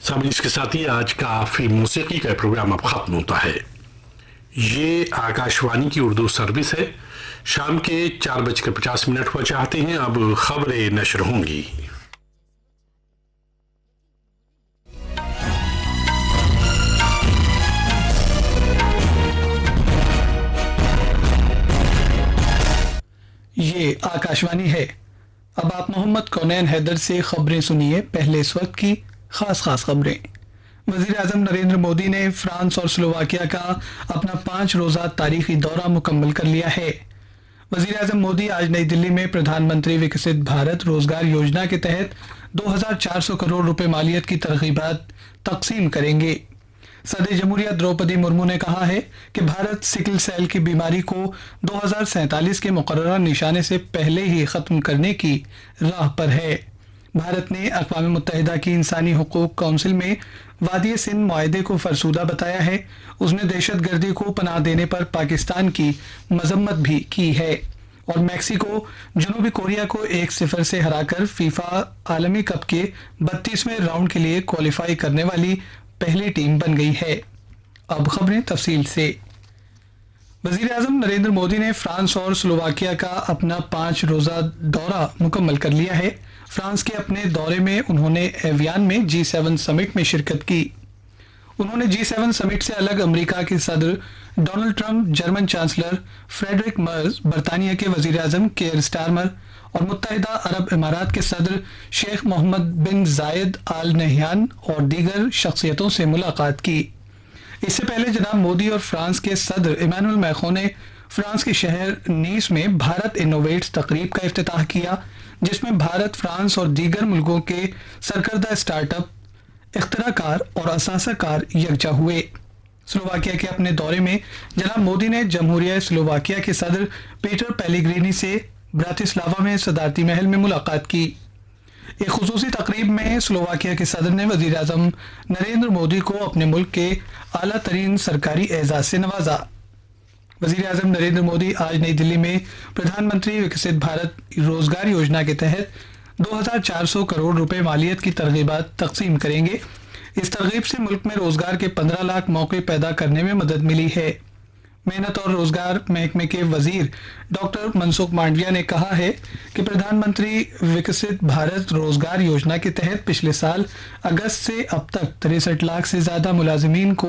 सामने इसके साथ ही आज का फिल्म मौसीकी का प्रोग्राम अब खत्म होता है। ये आकाशवाणी की उर्दू सर्विस है। शाम के 4:50 हुआ चाहते हैं। अब खबरें नशर होंगी। ये आकाशवाणी है। अब आप मोहम्मद कौनैन हैदर से खबरें सुनिए। पहले इस वक्त की खास खबरें। वजीर आजम नरेंद्र मोदी ने फ्रांस और स्लोवाकिया का अपना 5 रोजा तारीखी दौरा मुकम्मल कर लिया है। वजीर आजम मोदी आज नई दिल्ली में प्रधानमंत्री विकसित भारत रोजगार योजना के तहत 2400 करोड़ रुपए मालियत की तरगीबात तकसीम करेंगे। सदर जमहूरिया द्रौपदी मुर्मू ने कहा है कि भारत सिकल सेल की बीमारी को 2047 के मुकर्ररा निशाने से पहले ही खत्म करने की राह पर है। भारत ने अक़वाम मुत्तहिदा की इंसानी हुकूक काउंसिल में वादी सिंध मुआहदे को फरसूदा बताया है। उसने दहशतगर्दी को पनाह देने पर पाकिस्तान की मजम्मत भी की है। और मैक्सिको जनूबी कोरिया को 1-0 से हराकर फीफा आलमी कप के 32वें राउंड के लिए क्वालिफाई करने वाली पहली टीम बन गई है। अब खबरें तफसील से। वजीर आजम नरेंद्र मोदी ने फ्रांस और स्लोवाकिया का अपना 5 रोजा दौरा मुकम्मल कर लिया है। फ्रांस के अपने दौरे में उन्होंने एवियान में G7 समिट में शिरकत की। उन्होंने G7 समिट से अलग अमेरिका के सदर Donald Trump, German chancellor Friedrich Merz, बरतानिया के वजीर आजम केयर स्टारमर और मुत्तहिदा अरब इमारात के सदर शेख मोहम्मद बिन जायद आल नहयान और दीगर शख्सियतों से मुलाकात की। इससे पहले जनाब मोदी और फ्रांस के सदर इमानुएल मैक्रों ने फ्रांस के शहर नीस में भारत इनोवेट्स तकरीब का इफ्तिताह किया, जिसमें भारत, फ्रांस और दीगर मुल्कों के सरकर्दा स्टार्टअप, इख्तराकार और असासाकार यकजा हुए। स्लोवाकिया के अपने दौरे में जनाब मोदी ने जमहूरिया स्लोवाकिया के सदर पीटर पेलेग्रिनी से ब्रातिस्लावा में सदारती महल में मुलाकात की। एक खुसूसी तकरीब में स्लोवाकिया के सदर ने वजीर आजम नरेंद्र मोदी को अपने मुल्क के आला तरीन सरकारी एजाज से नवाजा। वजीर आजम नरेंद्र मोदी आज नई दिल्ली में प्रधानमंत्री विकसित भारत रोजगार योजना के तहत 2400 करोड़ रुपए मालियत की तरगीबात तकसीम करेंगे। इस तरगीब से मुल्क में रोजगार के 15 लाख मौके पैदा करने में मदद मिली है। मेहनत और रोजगार महकमे के वजीर डॉक्टर मनसुख मांडविया ने कहा है कि प्रधानमंत्री विकसित भारत रोजगार योजना के तहत पिछले साल अगस्त से अब तक 63 लाख से ज्यादा मुलाजिमीन को